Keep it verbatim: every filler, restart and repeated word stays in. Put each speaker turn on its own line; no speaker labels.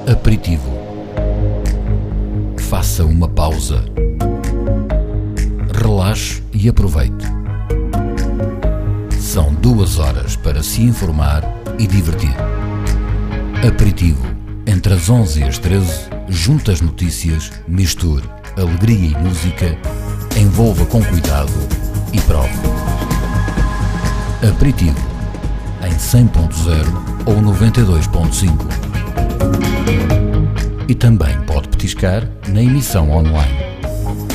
Aperitivo. Faça uma pausa. Relaxe e aproveite. São duas horas para se informar e divertir. Aperitivo. Entre as onze e as treze, junte as notícias, misture alegria e música, envolva com cuidado e prove. Aperitivo. Em cem ponto zero ou noventa e dois ponto cinco. E também pode petiscar na emissão online.